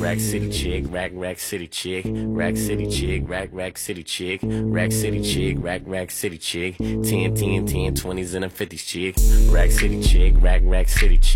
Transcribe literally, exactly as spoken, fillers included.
rack city chick, rack rack city chick, rack city chick, rack rack city chick, rack city chick, rack rack city chick, ten, ten, ten, twenties and a fifties chick, rack city chick, rack rack city chick.